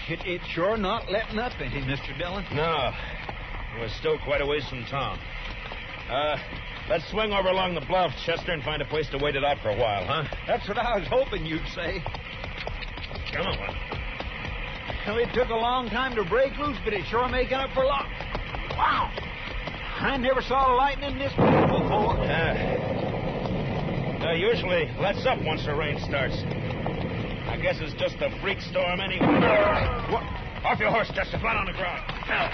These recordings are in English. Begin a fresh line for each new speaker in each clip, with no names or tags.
It's sure not letting up, ain't it, Mr. Dillon?
No. We're still quite a ways from town. Let's swing over along the bluff, Chester, and find a place to wait it out for a while, huh?
That's what I was hoping you'd say.
Come on.
Well, it took a long time to break loose, but it's sure making up for lost. Wow! I never saw lightning this big before.
Usually lets up once the rain starts. I guess it's just a freak storm anyway. What? Off your horse, Chester. Flat on the ground. Now.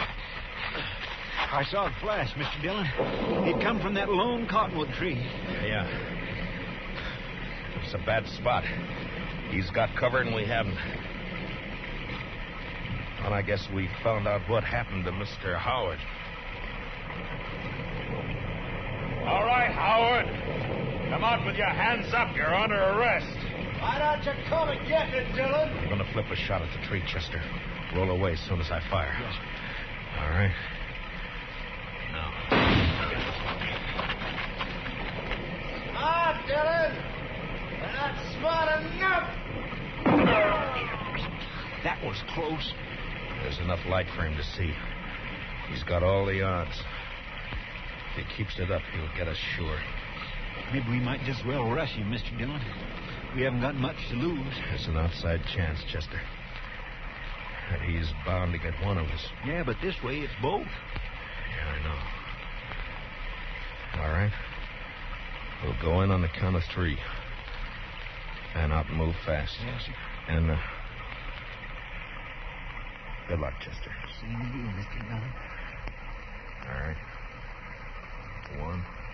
I saw it flash, Mr. Dillon. It come from that lone cottonwood tree.
Yeah. It's a bad spot. He's got cover and we haven't. Well, I guess we found out what happened to Mr. Howard. All right, Howard. Come out with your hands up. You're under arrest.
Why don't you come and get it, Dillon?
You're going to flip a shot at the tree, Chester. Roll away as soon as I fire.
Yes.
All right. Now.
Ah, Dillon! You're not smart enough!
That was close.
There's enough light for him to see. He's got all the odds. If he keeps it up, he'll get us sure.
Maybe we might just well rush him, Mr. Dillon. We haven't got much to lose.
There's an outside chance, Chester. That he's bound to get one of us.
Yeah, but this way it's both.
Yeah, I know. All right. We'll go in on the count of 3. Fan out and move fast.
Yes, sir.
And, good luck, Chester.
Same to you, Mr. Dillon.
All right. 1,